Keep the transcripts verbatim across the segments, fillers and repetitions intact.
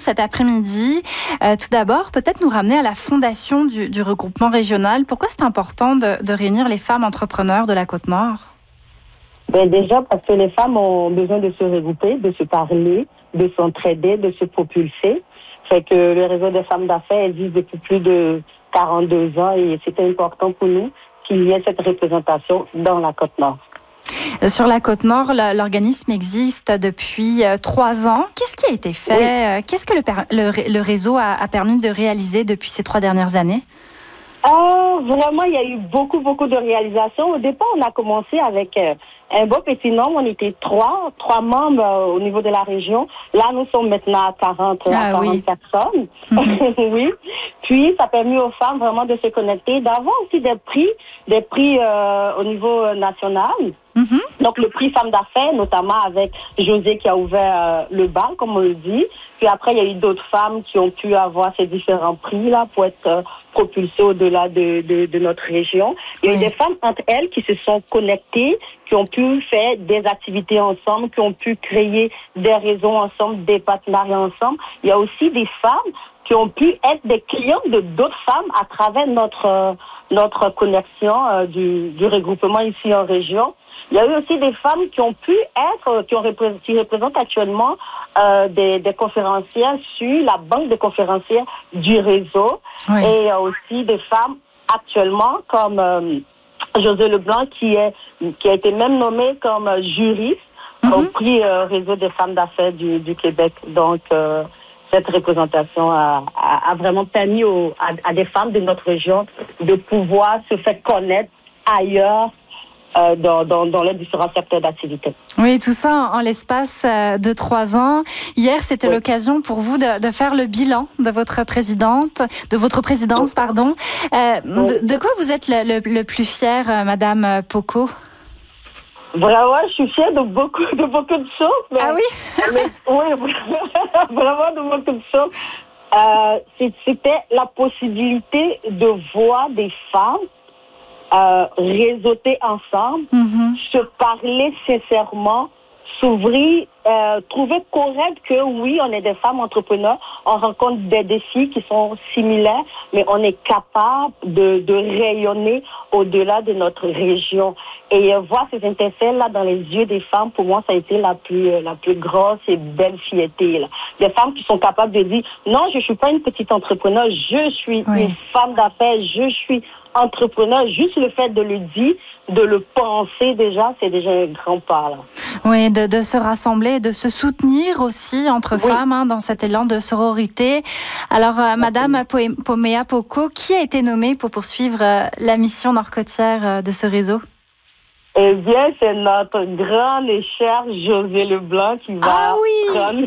cet après-midi. Euh, tout d'abord, peut-être nous ramener à la fondation du, du regroupement régional. Pourquoi c'est important de, de réunir les femmes entrepreneurs de la Côte-Nord? Ben déjà parce que les femmes ont besoin de se regrouper, de se parler, de s'entraider, de se propulser. Fait que le réseau des femmes d'affaires existe depuis plus de quarante-deux ans et c'était important pour nous qu'il y ait cette représentation dans la Côte-Nord. Sur la Côte-Nord, l'organisme existe depuis trois ans. Qu'est-ce qui a été fait? Oui. Qu'est-ce que le, le, le réseau a, a permis de réaliser depuis ces trois dernières années? Euh, vraiment, il y a eu beaucoup, beaucoup de réalisations. Au départ, on a commencé avec euh, un beau petit nombre. On était trois, trois membres euh, au niveau de la région. Là, nous sommes maintenant à quarante, ah, à quarante oui. personnes. Mm-hmm. Oui. Puis, ça a permis aux femmes vraiment de se connecter, d'avoir aussi des prix, des prix euh, au niveau national. Mm-hmm. Donc, le prix Femmes d'affaires, notamment avec José qui a ouvert euh, le bal, comme on le dit. Puis après, il y a eu d'autres femmes qui ont pu avoir ces différents prix-là pour être euh, propulsées au-delà de, de, de notre région. Il y a oui. eu des femmes entre elles qui se sont connectées, qui ont pu faire des activités ensemble, qui ont pu créer des réseaux ensemble, des partenariats ensemble. Il y a aussi des femmes qui ont pu être des clientes de d'autres femmes à travers notre, euh, notre connexion euh, du, du regroupement ici en région. Il y a eu aussi des femmes qui ont pu être, qui, ont repré- qui représentent actuellement euh, des, des conférencières sur la banque de conférencières du réseau. Oui. Et il y a aussi des femmes actuellement comme euh, José Leblanc qui, est, qui a été même nommée comme juriste mm-hmm. au prix euh, Réseau des femmes d'affaires du, du Québec. Donc, euh, cette représentation a, a, a vraiment permis aux, à, à des femmes de notre région de pouvoir se faire connaître ailleurs euh, dans, dans, dans les différents secteurs d'activité. Oui, tout ça en, en l'espace de trois ans. Hier, c'était oui. l'occasion pour vous de, de faire le bilan de votre présidente, de votre présidence, oui. pardon. Euh, oui. de, de quoi vous êtes le, le, le plus fière, Madame Poko? Vraiment, je suis fière de beaucoup, de beaucoup de choses. Mais, ah oui? mais, oui, vraiment de beaucoup de choses. Euh, c'était la possibilité de voir des femmes euh, réseauter ensemble, mm-hmm. se parler sincèrement, s'ouvrir, euh, trouver correct que oui, on est des femmes entrepreneurs, on rencontre des défis qui sont similaires, mais on est capable de, de rayonner au-delà de notre région. Et euh, voir ces étincelles-là dans les yeux des femmes, pour moi, ça a été la plus, euh, la plus grosse et belle fierté. Là. Des femmes qui sont capables de dire, non, je ne suis pas une petite entrepreneur, je suis oui. une femme d'affaires, je suis entrepreneur. Juste le fait de le dire, de le penser déjà, c'est déjà un grand pas. Là. Oui, de, de se rassembler, de se soutenir aussi entre oui. femmes hein, dans cet élan de sororité. Alors, euh, Madame Pomea Poko, qui a été nommée pour poursuivre euh, la mission nord-côtière euh, de ce réseau? Eh bien, c'est notre grand et cher José Leblanc qui va ah oui. prendre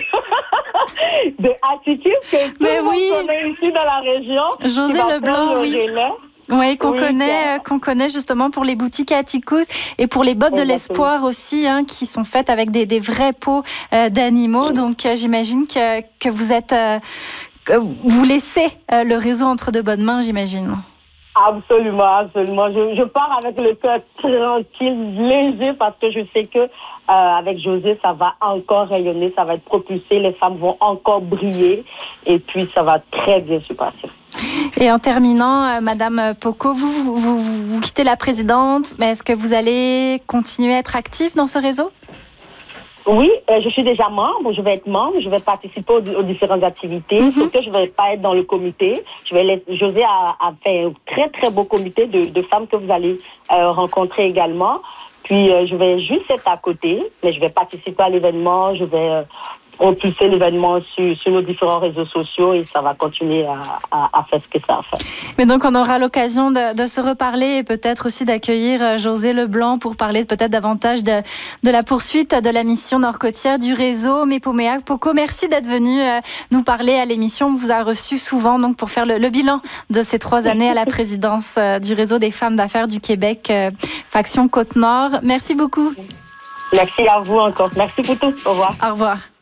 de attitude que tout Mais le monde oui. connaît ici dans la région. José Leblanc, oui. Relais. Oui, qu'on oui, connaît, qu'on connaît justement pour les boutiques à Atticus et pour les bottes oui, de l'espoir aussi, hein, qui sont faites avec des, des vrais pots euh, d'animaux. Oui. Donc, euh, j'imagine que, que vous êtes, euh, que vous laissez euh, le réseau entre de bonnes mains, j'imagine. Absolument, absolument. Je, je pars avec le cœur tranquille, léger, parce que je sais que euh, avec José, ça va encore rayonner, ça va être propulsé, les femmes vont encore briller, et puis ça va très bien se passer. Et en terminant, euh, Madame Poko, vous, vous, vous, vous quittez la présidente, mais est-ce que vous allez continuer à être active dans ce réseau? Oui, euh, je suis déjà membre, je vais être membre, je vais participer aux, aux différentes activités, mm-hmm. sauf que je ne vais pas être dans le comité. Je vais laisser, José a, a fait un très très beau comité de, de femmes que vous allez euh, rencontrer également. Puis euh, je vais juste être à côté, mais je vais participer à l'événement, je vais euh, propulser l'événement sur, sur nos différents réseaux sociaux et ça va continuer à, à, à faire ce que ça a fait. Mais donc on aura l'occasion de, de se reparler et peut-être aussi d'accueillir José Leblanc pour parler peut-être davantage de, de la poursuite de la mission nord-côtière du réseau. Mais Pomea Poko, merci d'être venu euh, nous parler à l'émission. On vous a reçu souvent donc pour faire le, le bilan de ces trois années à la présidence euh, du réseau des femmes d'affaires du Québec, euh, faction Côte-Nord. Merci beaucoup. Merci à vous encore. Merci pour tout. Au revoir. Au revoir.